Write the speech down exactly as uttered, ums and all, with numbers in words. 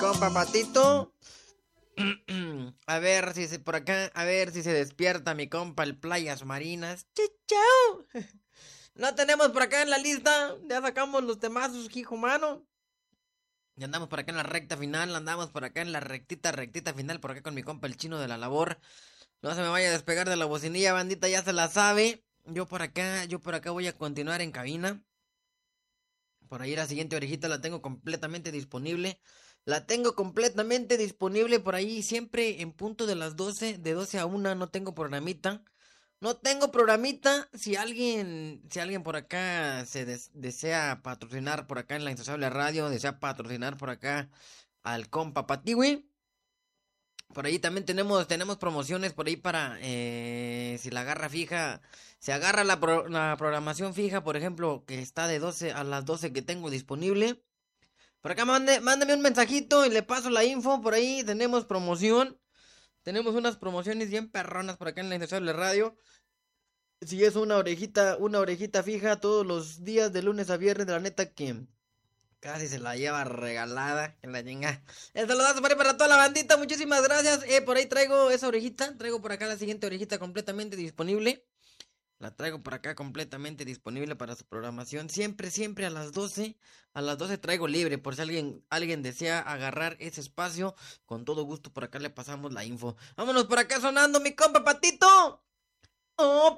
compa Patito. A ver si se por acá, a ver si se despierta mi compa el Playas Marinas. ¡Chao! No tenemos por acá en la lista. Ya sacamos los temazos, hijo mano. Ya andamos por acá en la recta final. Andamos por acá en la rectita, rectita final. Por acá con mi compa el chino de la labor. No se me vaya a despegar de la bocinilla, bandita, ya se la sabe. Yo por acá, yo por acá voy a continuar en cabina. Por ahí la siguiente orejita la tengo completamente disponible. La tengo completamente disponible por ahí siempre en punto de las doce, de doce a una no tengo programita. No tengo programita. Si alguien, si alguien por acá se des- desea patrocinar por acá en la Insaciable Radio, desea patrocinar por acá al compa Patiwi. Por ahí también tenemos, tenemos promociones por ahí para eh, si la agarra fija, se agarra la, pro- la programación fija, por ejemplo, que está de doce a las doce que tengo disponible. Por acá mande, mándame un mensajito y le paso la info. Por ahí tenemos promoción. Tenemos unas promociones bien perronas por acá en la Insaciable Radio. Si es una orejita, una orejita fija todos los días de lunes a viernes, de la neta que casi se la lleva regalada, que la chinga. El saludazo por ahí para toda la bandita, muchísimas gracias. Eh, por ahí traigo esa orejita, traigo por acá la siguiente orejita completamente disponible. La traigo por acá completamente disponible para su programación. Siempre, siempre a las doce. A las doce traigo libre. Por si alguien, alguien desea agarrar ese espacio, con todo gusto por acá le pasamos la info. Vámonos por acá sonando mi compa Patito. Oh,